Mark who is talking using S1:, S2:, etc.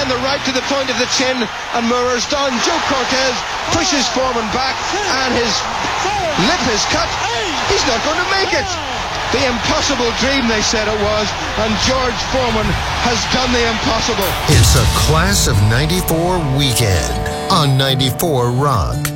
S1: again, the right to the point of the chin, and Moore's done. Joe Cortez pushes Foreman back, and his lip is cut. He's not going to make it. The impossible dream, they said it was, and George Foreman has done the impossible.
S2: It's a Class of '94 weekend on 94 Rock.